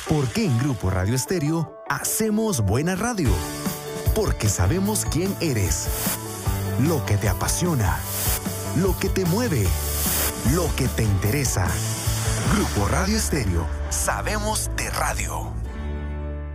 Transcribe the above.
¿Por qué en Grupo Radio Estéreo hacemos buena radio? Porque sabemos quién eres, lo que te apasiona, lo que te mueve, lo que te interesa. Grupo Radio Estéreo, sabemos de radio.